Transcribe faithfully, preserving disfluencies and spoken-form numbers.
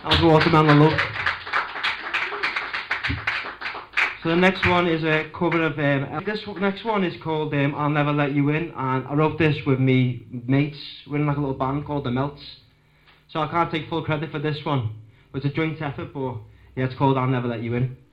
That was Watermelon of Love. So the next one is a cover of, um, this next one is called um, I'll Never Let You In, and I wrote this with me mates. We're in like a little band called The Melts. So I can't take full credit for this one. It's a joint effort, but yeah, it's called I'll Never Let You In.